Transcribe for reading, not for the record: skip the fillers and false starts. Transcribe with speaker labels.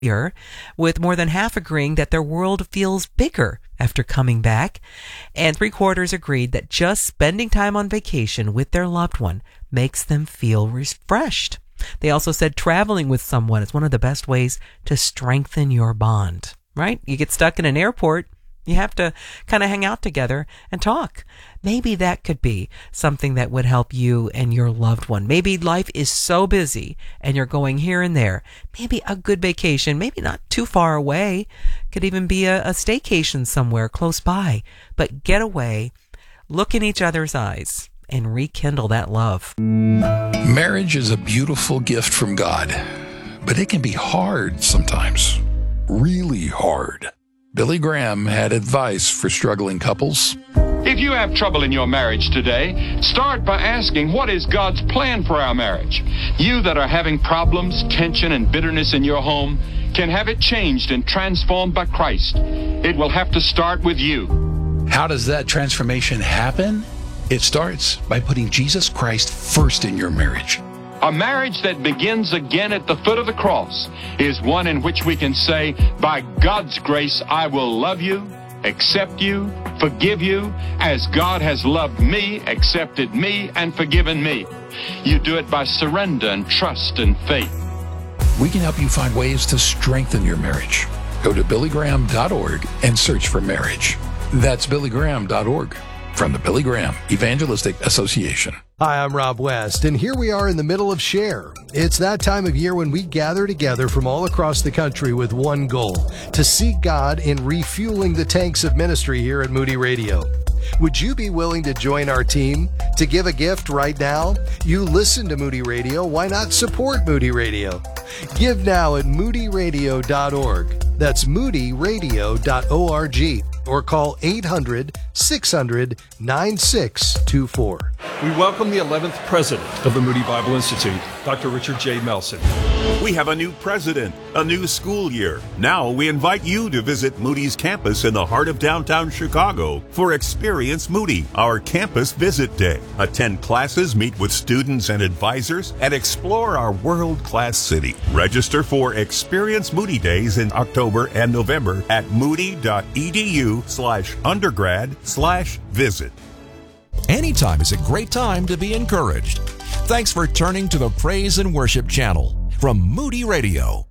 Speaker 1: with more than half agreeing that their world feels bigger after coming back, and 3/4 agreed that just spending time on vacation with their loved one makes them feel refreshed. They also said traveling with someone is one of the best ways to strengthen your bond, right? You get stuck in an airport, you have to kind of hang out together and talk. Maybe that could be something that would help you and your loved one. Maybe life is so busy and you're going here and there. Maybe a good vacation, maybe not too far away, could even be a staycation somewhere close by. But get away, look in each other's eyes, and rekindle that love.
Speaker 2: Marriage is a beautiful gift from God, but it can be hard sometimes. Really hard. Billy Graham had advice for struggling couples.
Speaker 3: If you have trouble in your marriage today, start by asking, what is God's plan for our marriage? You that are having problems, tension, and bitterness in your home can have it changed and transformed by Christ. It will have to start with you.
Speaker 2: How does that transformation happen? It starts by putting Jesus Christ first in your marriage.
Speaker 3: A marriage that begins again at the foot of the cross is one in which we can say, by God's grace, I will love you, accept you, forgive you, as God has loved me, accepted me, and forgiven me. You do it by surrender and trust and faith.
Speaker 2: We can help you find ways to strengthen your marriage. Go to BillyGraham.org and search for marriage. That's BillyGraham.org from the Billy Graham Evangelistic Association.
Speaker 4: Hi, I'm Rob West, and here we are in the middle of Share. It's that time of year when we gather together from all across the country with one goal, to seek God in refueling the tanks of ministry here at Moody Radio. Would you be willing to join our team? To give a gift right now? You listen to Moody Radio, why not support Moody Radio? Give now at moodyradio.org. That's moodyradio.org. Or call 800-600-9624.
Speaker 5: We welcome the 11th president of the Moody Bible Institute, Dr. Richard J. Melson.
Speaker 6: We have a new president, a new school year. Now we invite you to visit Moody's campus in the heart of downtown Chicago for Experience Moody, our campus visit day. Attend classes, meet with students and advisors, and explore our world-class city. Register for Experience Moody Days in October and November at moody.edu/undergrad/visit.
Speaker 7: Anytime is a great time to be encouraged. Thanks for turning to the Praise and Worship channel from Moody Radio.